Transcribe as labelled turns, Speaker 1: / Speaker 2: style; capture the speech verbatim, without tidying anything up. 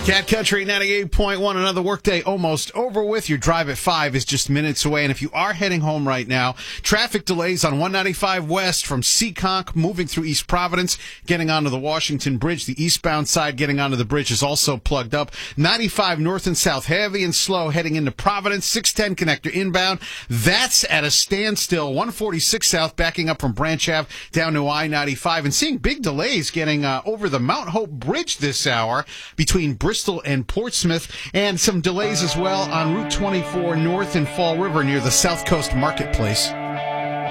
Speaker 1: Cat Country ninety-eight point one, another workday almost over with. Your drive at five is just minutes away. And if you are heading home right now, traffic delays on one ninety-five West from Seekonk moving through East Providence, getting onto the Washington Bridge. The eastbound side getting onto the bridge is also plugged up. ninety-five north and south, heavy and slow heading into Providence. six ten connector inbound. That's at a standstill. one forty-six south backing up from Branch Ave down to I ninety-five. And seeing big delays getting uh, over the Mount Hope Bridge this hour between Bristol and Portsmouth, and some delays as well on Route twenty-four north in Fall River near the South Coast Marketplace.